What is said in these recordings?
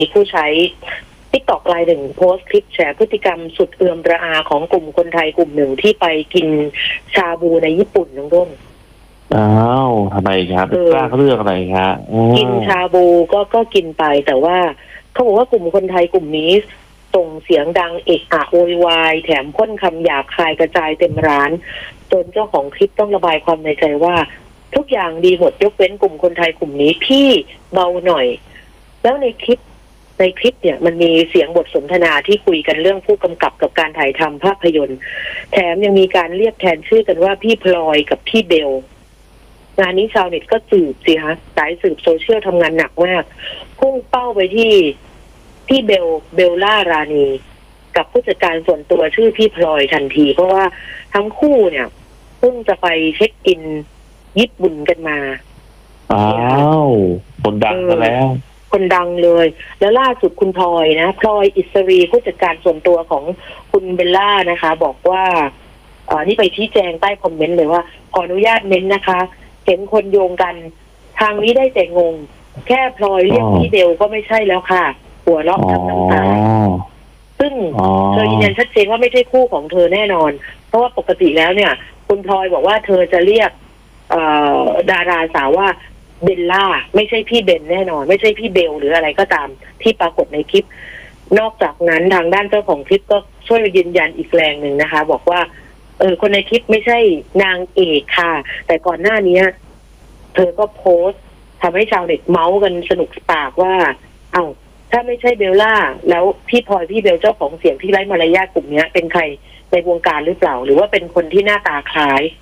มีผู้ใช้ TikTok รายหนึ่งโพสต์คลิปแฉพฤติกรรมสุดเอือมระอาของกลุ่มคนไทยกลุ่มหนึ่งที่ไปกินชาบูในญี่ปุ่นน้องร่มอ้าวทำไมครับกล้าเรื่องอะไรครับกินชาบูก็กินไปแต่ว่าเขาบอกว่ากลุ่มคนไทยกลุ่มนี้ส่งเสียงดังเอะอะโวยวายแถมพ่นคำหยาบคายกระจายเต็มร้านจนเจ้าของคลิปต้องระบายความในใจว่าทุกอย่างดีหมดยกเว้นกลุ่มคนไทยกลุ่มนี้พี่เบาหน่อยแล้วในคลิปเนี่ยมันมีเสียงบทสนทนาที่คุยกันเรื่องผู้กำกับกับการถ่ายทำภาพยนตร์แถมยังมีการเรียกแทนชื่อกันว่าพี่พลอยกับพี่เบลงานนี้ชาวเน็ตก็สืบสิฮะสายสืบโซเชียลทำงานหนักมากพุ่งเป้าไปที่พี่เบลล่ารานีกับผู้จัดการส่วนตัวชื่อพี่พลอยทันทีเพราะว่าทั้งคู่เนี่ยเพิ่งจะไปเช็คอินญี่ปุ่นกันมาอ้าวคนดังซะแล้วคนดังเลยแล้วล่าสุดคุณพลอยนะพลอยอิสรีผู้จัดการส่วนตัวของคุณเบลล่านะคะบอกว่านี่ไปชี้แจงใต้คอมเมนต์เลยว่าขออนุญาตเน้นนะคะเห็นคนโยงกันทางนี้ได้แต่งงแค่พลอยเรียกพี่เบลก็ไม่ใช่แล้วค่ะหัวเราะทั้งน้ำตาซึ่งเธอยืนยันชัดเจนว่าไม่ใช่คู่ของเธอแน่นอนเพราะว่าปกติแล้วเนี่ยคุณพลอยบอกว่าเธอจะเรียกดาราสาวว่าเบลล่าไม่ใช่พี่เบนแน่นอนไม่ใช่พี่เบลหรืออะไรก็ตามที่ปรากฏในคลิปนอกจากนั้นทางด้านเจ้าของคลิปก็ช่วยยืนยันอีกแรงหนึ่งนะคะบอกว่าคนในคลิปไม่ใช่นางเอกค่ะแต่ก่อนหน้านี้เธอก็โพสต์ทำให้ชาวเน็ตเมาส์กันสนุกปากว่าเอ้าถ้าไม่ใช่เบลล่าแล้วพี่พลอยพี่เบลเจ้าของเสียงที่ไร้มารยาทกลุ่มนี้เป็นใครในวงการหรือเปล่าหรือว่าเป็นคนที่หน้าตาคล้าย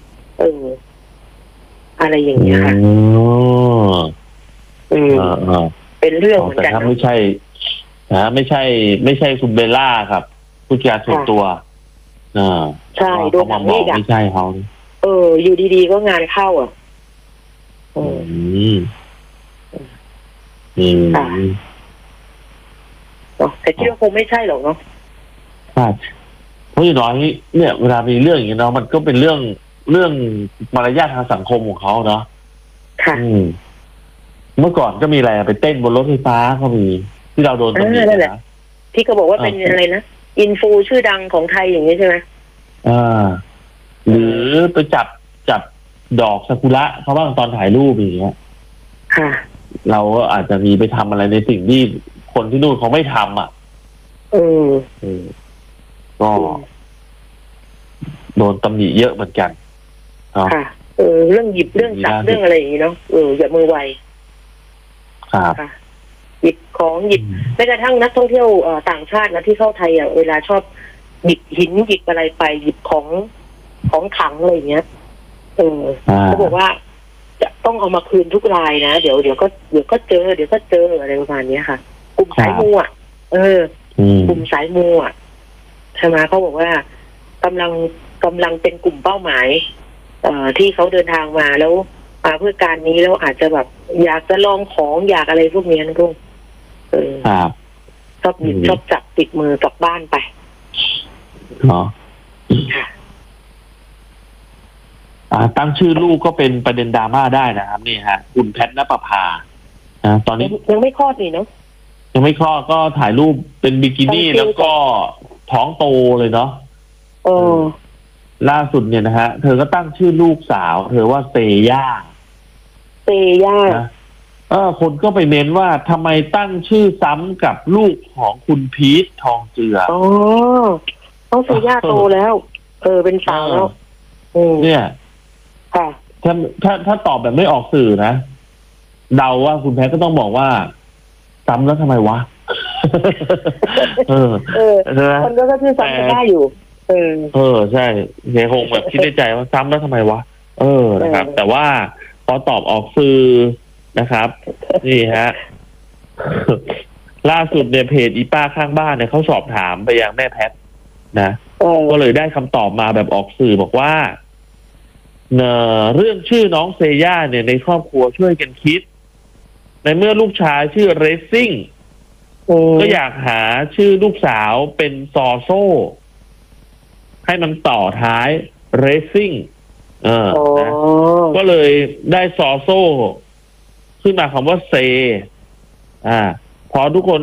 อะไรอย่างเงี้ยค่ะเป็นเรื่องเหมือนกันแต่ถ้าไม่ใช่คุณเบลล่าครับผู้จัดส่วนตัวใช่โดนบอกไม่ใช่เขาอยู่ดีๆก็งานเข้าแต่คิดว่าคงไม่ใช่หรอกเนาะใช่เพราะอย่างน้อยเนี่ยเวลามีเรื่องอย่างนี้เนาะมันก็เป็นเรื่องมารยาททางสังคมของเขาเนาะค่ะเมื่อก่อนก็มีอะไรไปเต้นบนรถไฟฟ้าก็มีที่เราโดนตำหนินะที่เขาบอกว่าเป็นอะไรนะอินฟูชื่อดังของไทยอย่างนี้ใช่ไหมหรือไปจับดอกซากุระเขาบ้างตอนถ่ายรูปอย่างเงี้ยค่ะเราก็อาจจะมีไปทำอะไรในสิ่งที่คนที่นู่นเขาไม่ทำก็โดนตำหนิเยอะเหมือนกันค่ะเรื่องหยิบเรื่องจับเรื่องอะไรอย่างนี้เนาะอย่ามือไวครับหยิบของหยิบแม้กระทั่งนักท่องเที่ยวต่างชาตินะที่เข้าไทยเวลาชอบหยิบหินหยิบอะไรไปหยิบของขังอะไรอย่างเงี้ยเขาบอกว่าจะต้องเอามาคืนทุกรายนะเดี๋ยวก็เจออะไรประมาณนี้ค่ะกลุ่มสายมูกลุ่มสายมูใช่ไหมเขาบอกว่ากำลังเป็นกลุ่มเป้าหมายที่เขาเดินทางมาแล้วเพื่อการนี้แล้วอาจจะแบบอยากจะลองของอยากอะไรพวกนี้นะลุงชอบหยิบชอบจับติดมือกลับบ้านไปตั้งชื่อลูกก็เป็นประเด็นดราม่าได้นะครับนี่ฮะคุณแพทณปภาตอนนี้ยังไม่คลอดนี่เนาะยังไม่คลอดก็ถ่ายรูปเป็นบิกินี่แล้วก็ท้องโตเลยเนาะล่าสุดเนี่ยนะฮะเธอก็ตั้งชื่อลูกสาวเธอว่าเซย่าคนก็ไปเน้นว่าทำไมตั้งชื่อซ้ำกับลูกของคุณพีททองเจือต้องเซย่าโตแล้วเป็นสาวแล้วเนี่ยถ้าตอบแบบไม่ออกสื่อนะเดาว่าคุณแพทก็ต้องบอกว่าซ้ำแล้วทำไมวะคนก็ชื่อซ้ำกันได้อยู่ใช่เฮคงแบบคิดในใจว่าซ้ำแล้วทำไมวะนะครับ แต่ว่าพอตอบออกสื่อนะครับนี่ฮะล่าสุดเนี่ยเพจอีป้าข้างบ้านเนี่ยเขาสอบถามไปยังแม่แพทนะก็เลยได้คำตอบมาแบบออกสื่อบอกว่าเรื่องชื่อน้องเซย่าเนี่ยในครอบครัวช่วยกันคิดในเมื่อลูกชายชื่อเรซซิ่งก็อยากหาชื่อลูกสาวเป็นซอโซ่ให้มันต่อท้ายเรซซิ่งก็เลยได้ซอโซ่ขึ้นมาคำว่าเซพอทุกคน